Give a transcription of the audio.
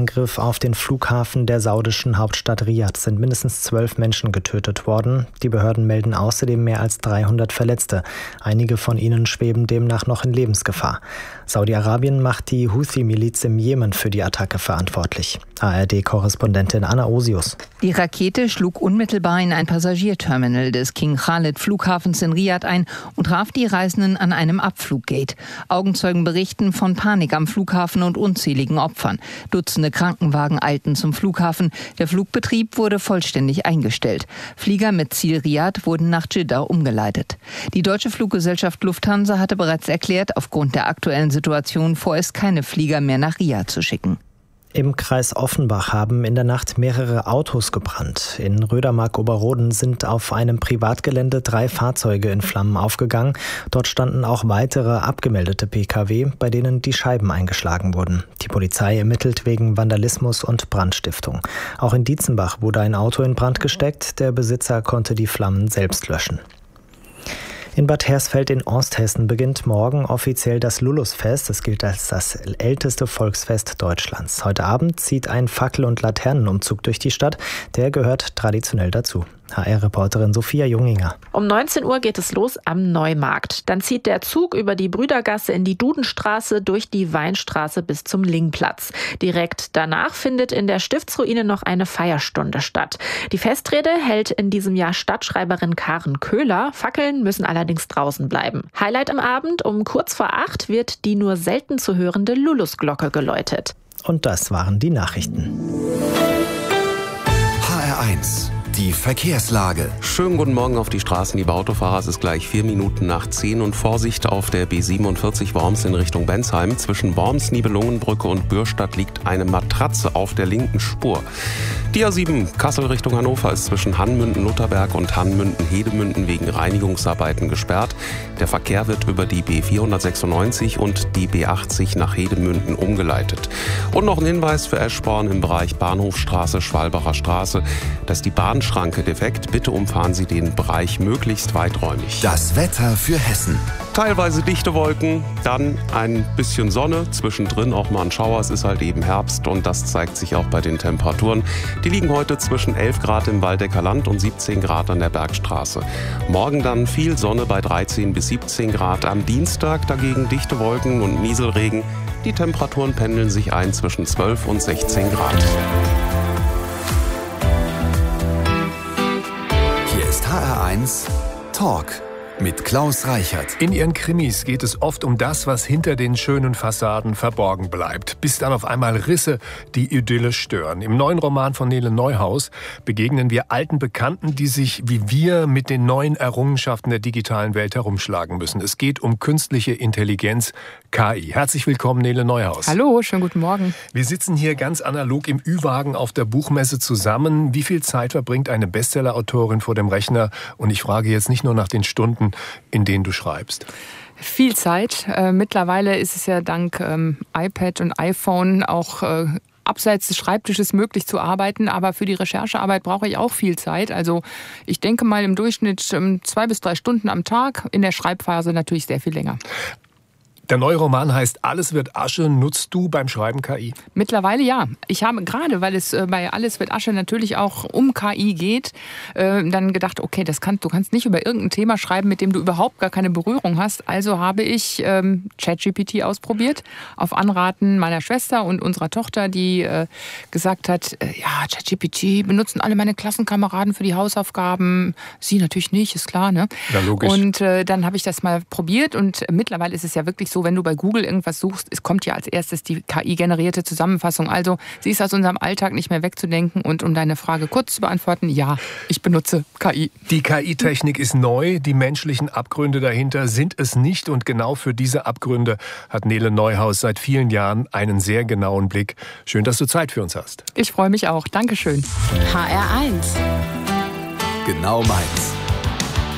Drohnenangriff auf den Flughafen der saudischen Hauptstadt Riad sind mindestens 12 Menschen getötet worden. Die Behörden melden außerdem mehr als 300 Verletzte. Einige von ihnen schweben demnach noch in Lebensgefahr. Saudi-Arabien macht die Houthi-Miliz im Jemen für die Attacke verantwortlich. ARD-Korrespondentin Anna Osius. Die Rakete schlug unmittelbar in ein Passagierterminal des King Khalid Flughafens in Riad ein und traf die Reisenden an einem Abfluggate. Augenzeugen berichten von Panik am Flughafen und unzähligen Opfern. Dutzende Krankenwagen eilten zum Flughafen. Der Flugbetrieb wurde vollständig eingestellt. Flieger mit Ziel Riad wurden nach Dschidda umgeleitet. Die deutsche Fluggesellschaft Lufthansa hatte bereits erklärt, aufgrund der aktuellen Situation vorerst keine Flieger mehr nach Riad zu schicken. Im Kreis Offenbach haben in der Nacht mehrere Autos gebrannt. In Rödermark-Oberroden sind auf einem Privatgelände 3 Fahrzeuge in Flammen aufgegangen. Dort standen auch weitere abgemeldete Pkw, bei denen die Scheiben eingeschlagen wurden. Die Polizei ermittelt wegen Vandalismus und Brandstiftung. Auch in Dietzenbach wurde ein Auto in Brand gesteckt. Der Besitzer konnte die Flammen selbst löschen. In Bad Hersfeld in Osthessen beginnt morgen offiziell das Lulusfest. Es gilt als das älteste Volksfest Deutschlands. Heute Abend zieht ein Fackel- und Laternenumzug durch die Stadt. Der gehört traditionell dazu. HR-Reporterin Sophia Junginger. Um 19 Uhr geht es los am Neumarkt. Dann zieht der Zug über die Brüdergasse in die Dudenstraße, durch die Weinstraße bis zum Lingplatz. Direkt danach findet in der Stiftsruine noch eine Feierstunde statt. Die Festrede hält in diesem Jahr Stadtschreiberin Karen Köhler. Fackeln müssen allerdings draußen bleiben. Highlight im Abend: um kurz vor 8 wird die nur selten zu hörende Lulusglocke geläutet. Und das waren die Nachrichten. HR1. Die Verkehrslage. Schönen guten Morgen auf die Straßen, liebe Autofahrer. Es ist gleich 4 Minuten nach 10 und Vorsicht auf der B47 Worms in Richtung Bensheim. Zwischen Worms, Nibelungenbrücke und Bürstadt liegt eine Matratze auf der linken Spur. Die A7 Kassel Richtung Hannover ist zwischen Hannmünden-Lutherberg und Hannmünden-Hedemünden wegen Reinigungsarbeiten gesperrt. Der Verkehr wird über die B496 und die B80 nach Hedemünden umgeleitet. Und noch ein Hinweis für Eschborn im Bereich Bahnhofstraße, Schwalbacher Straße. Da ist die Bahnschranke defekt. Bitte umfahren Sie den Bereich möglichst weiträumig. Das Wetter für Hessen. Teilweise dichte Wolken, dann ein bisschen Sonne, zwischendrin auch mal ein Schauer. Es ist halt eben Herbst und das zeigt sich auch bei den Temperaturen. Die liegen heute zwischen 11 Grad im Waldecker Land und 17 Grad an der Bergstraße. Morgen dann viel Sonne bei 13 bis 17 Grad. Am Dienstag dagegen dichte Wolken und Nieselregen. Die Temperaturen pendeln sich ein zwischen 12 und 16 Grad. Hier ist HR1 Talk mit Klaus Reichert. In ihren Krimis geht es oft um das, was hinter den schönen Fassaden verborgen bleibt, bis dann auf einmal Risse die Idylle stören. Im neuen Roman von Nele Neuhaus begegnen wir alten Bekannten, die sich wie wir mit den neuen Errungenschaften der digitalen Welt herumschlagen müssen. Es geht um künstliche Intelligenz, KI. Herzlich willkommen, Nele Neuhaus. Hallo, schönen guten Morgen. Wir sitzen hier ganz analog im Ü-Wagen auf der Buchmesse zusammen. Wie viel Zeit verbringt eine Bestseller-Autorin vor dem Rechner? Und ich frage jetzt nicht nur nach den Stunden, in denen du schreibst. Viel Zeit. Mittlerweile ist es ja dank iPad und iPhone auch abseits des Schreibtisches möglich zu arbeiten. Aber für die Recherchearbeit brauche ich auch viel Zeit. Also ich denke mal im Durchschnitt 2 bis 3 Stunden am Tag. In der Schreibphase natürlich sehr viel länger. Der neue Roman heißt Alles wird Asche. Nutzt du beim Schreiben KI? Mittlerweile ja. Ich habe gerade, weil es bei Alles wird Asche natürlich auch um KI geht, dann gedacht, okay, du kannst nicht über irgendein Thema schreiben, mit dem du überhaupt gar keine Berührung hast. Also habe ich ChatGPT ausprobiert, auf Anraten meiner Schwester und unserer Tochter, die gesagt hat, ja, ChatGPT benutzen alle meine Klassenkameraden für die Hausaufgaben. Sie natürlich nicht, ist klar, ne? Ja, logisch. Und dann habe ich das mal probiert und mittlerweile ist es ja wirklich so, wenn du bei Google irgendwas suchst, es kommt ja als erstes die KI-generierte Zusammenfassung. Also sie ist aus unserem Alltag nicht mehr wegzudenken. Und um deine Frage kurz zu beantworten, ja, ich benutze KI. Die KI-Technik ist neu, die menschlichen Abgründe dahinter sind es nicht. Und genau für diese Abgründe hat Nele Neuhaus seit vielen Jahren einen sehr genauen Blick. Schön, dass du Zeit für uns hast. Ich freue mich auch. Dankeschön. HR1. Genau meins.